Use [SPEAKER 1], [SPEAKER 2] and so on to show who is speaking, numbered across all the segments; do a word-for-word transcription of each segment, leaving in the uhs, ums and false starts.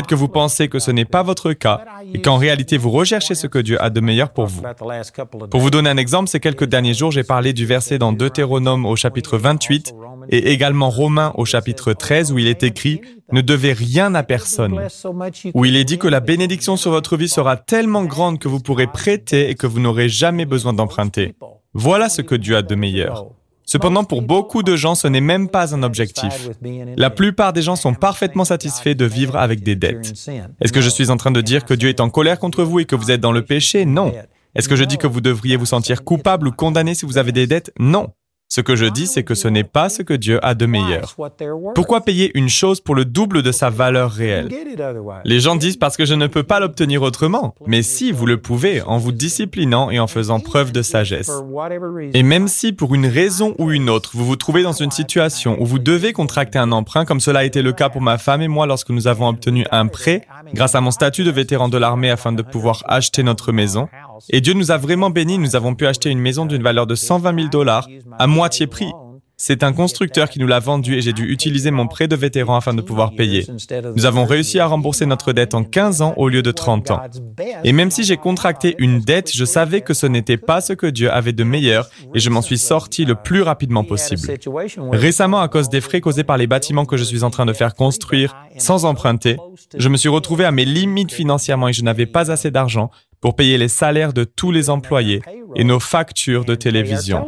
[SPEAKER 1] que vous pensez que ce n'est pas votre cas et qu'en réalité vous recherchez ce que Dieu a de meilleur pour vous. Pour vous donner un exemple, ces quelques derniers jours, j'ai parlé du verset dans Deutéronome au chapitre vingt-huit et également Romains au chapitre treize où il est écrit « Ne devez rien à personne », où il est dit que la bénédiction sur votre vie sera tellement grande que vous pourrez prêter et que vous n'aurez jamais besoin d'emprunter. Voilà ce que Dieu a de meilleur. Cependant, pour beaucoup de gens, ce n'est même pas un objectif. La plupart des gens sont parfaitement satisfaits de vivre avec des dettes. Est-ce que je suis en train de dire que Dieu est en colère contre vous et que vous êtes dans le péché? Non. Est-ce que je dis que vous devriez vous sentir coupable ou condamné si vous avez des dettes? Non. Ce que je dis, c'est que ce n'est pas ce que Dieu a de meilleur. Pourquoi payer une chose pour le double de sa valeur réelle? Les gens disent parce que je ne peux pas l'obtenir autrement. Mais si, vous le pouvez, en vous disciplinant et en faisant preuve de sagesse. Et même si, pour une raison ou une autre, vous vous trouvez dans une situation où vous devez contracter un emprunt, comme cela a été le cas pour ma femme et moi lorsque nous avons obtenu un prêt, grâce à mon statut de vétéran de l'armée afin de pouvoir acheter notre maison, et Dieu nous a vraiment bénis, nous avons pu acheter une maison d'une valeur de cent vingt mille dollars à moitié prix. C'est un constructeur qui nous l'a vendu et j'ai dû utiliser mon prêt de vétéran afin de pouvoir payer. Nous avons réussi à rembourser notre dette en quinze ans au lieu de trente ans. Et même si j'ai contracté une dette, je savais que ce n'était pas ce que Dieu avait de meilleur et je m'en suis sorti le plus rapidement possible. Récemment, à cause des frais causés par les bâtiments que je suis en train de faire construire sans emprunter, je me suis retrouvé à mes limites financièrement et je n'avais pas assez d'argent pour payer les salaires de tous les employés et nos factures de télévision.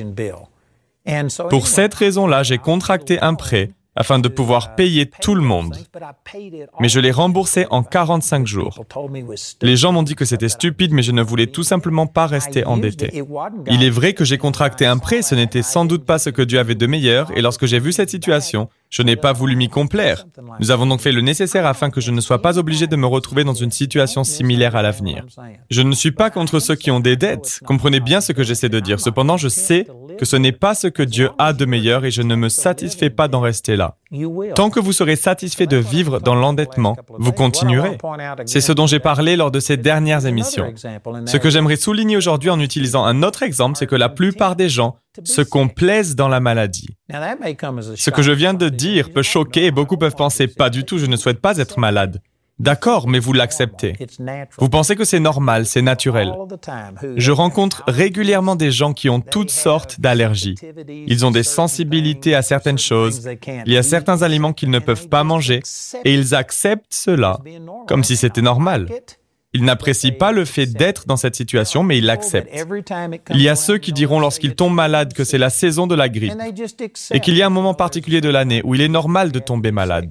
[SPEAKER 1] Pour cette raison-là, j'ai contracté un prêt afin de pouvoir payer tout le monde. Mais je l'ai remboursé en quarante-cinq jours. Les gens m'ont dit que c'était stupide, mais je ne voulais tout simplement pas rester endetté. Il est vrai que j'ai contracté un prêt, ce n'était sans doute pas ce que Dieu avait de meilleur, et lorsque j'ai vu cette situation, je n'ai pas voulu m'y complaire. Nous avons donc fait le nécessaire afin que je ne sois pas obligé de me retrouver dans une situation similaire à l'avenir. Je ne suis pas contre ceux qui ont des dettes. Comprenez bien ce que j'essaie de dire. Cependant, je sais que ce n'est pas ce que Dieu a de meilleur et je ne me satisfais pas d'en rester là. Tant que vous serez satisfait de vivre dans l'endettement, vous continuerez. C'est ce dont j'ai parlé lors de ces dernières émissions. Ce que j'aimerais souligner aujourd'hui en utilisant un autre exemple, c'est que la plupart des gens se complaisent dans la maladie. Ce que je viens de dire peut choquer et beaucoup peuvent penser « pas du tout, je ne souhaite pas être malade ». D'accord, mais vous l'acceptez. Vous pensez que c'est normal, c'est naturel. Je rencontre régulièrement des gens qui ont toutes sortes d'allergies. Ils ont des sensibilités à certaines choses, il y a certains aliments qu'ils ne peuvent pas manger, et ils acceptent cela comme si c'était normal. Ils n'apprécient pas le fait d'être dans cette situation, mais ils l'acceptent. Il y a ceux qui diront lorsqu'ils tombent malades que c'est la saison de la grippe, et qu'il y a un moment particulier de l'année où il est normal de tomber malade.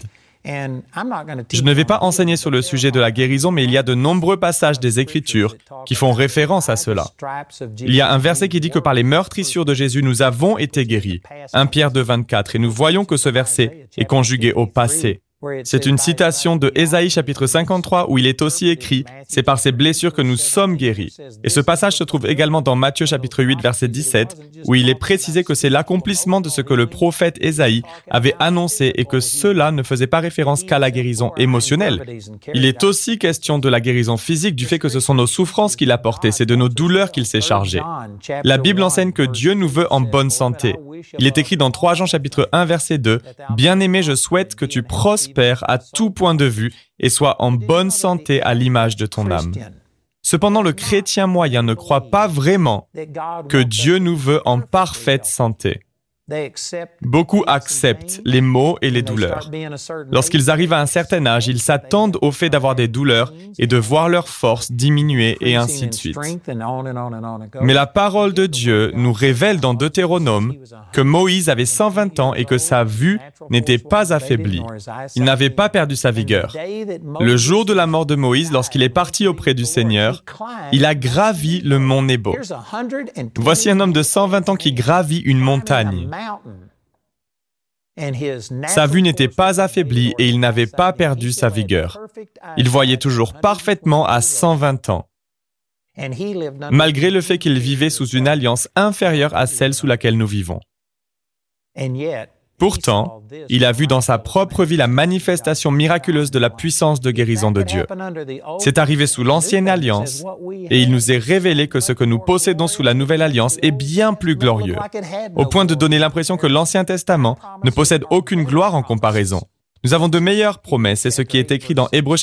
[SPEAKER 1] Je ne vais pas enseigner sur le sujet de la guérison, mais il y a de nombreux passages des Écritures qui font référence à cela. Il y a un verset qui dit que par les meurtrissures de Jésus, nous avons été guéris. premier Pierre deux, vingt-quatre, et nous voyons que ce verset est conjugué au passé. C'est une citation de Ésaïe chapitre cinquante-trois où il est aussi écrit « C'est par ces blessures que nous sommes guéris ». Et ce passage se trouve également dans Matthieu chapitre huit verset dix-sept où il est précisé que c'est l'accomplissement de ce que le prophète Ésaïe avait annoncé et que cela ne faisait pas référence qu'à la guérison émotionnelle. Il est aussi question de la guérison physique, du fait que ce sont nos souffrances qu'il a portées, c'est de nos douleurs qu'il s'est chargé. La Bible enseigne que Dieu nous veut en bonne santé. Il est écrit dans trois Jean chapitre un verset deux « Bien-aimé, je souhaite que tu prospères à tout point de vue et sois en bonne santé à l'image de ton âme. » Cependant, le chrétien moyen ne croit pas vraiment que Dieu nous veut en parfaite santé. Beaucoup acceptent les maux et les douleurs. Lorsqu'ils arrivent à un certain âge, ils s'attendent au fait d'avoir des douleurs et de voir leur force diminuer et ainsi de suite. Mais la parole de Dieu nous révèle dans Deutéronome que Moïse avait cent vingt ans et que sa vue n'était pas affaiblie. Il n'avait pas perdu sa vigueur. Le jour de la mort de Moïse, lorsqu'il est parti auprès du Seigneur, il a gravi le mont Nebo. Voici un homme de cent vingt ans qui gravit une montagne. Sa vue n'était pas affaiblie et il n'avait pas perdu sa vigueur. Il voyait toujours parfaitement à cent vingt ans, malgré le fait qu'il vivait sous une alliance inférieure à celle sous laquelle nous vivons. Pourtant, il a vu dans sa propre vie la manifestation miraculeuse de la puissance de guérison de Dieu. C'est arrivé sous l'Ancienne Alliance et il nous est révélé que ce que nous possédons sous la Nouvelle Alliance est bien plus glorieux, au point de donner l'impression que l'Ancien Testament ne possède aucune gloire en comparaison. Nous avons de meilleures promesses, c'est ce qui est écrit dans Hébreux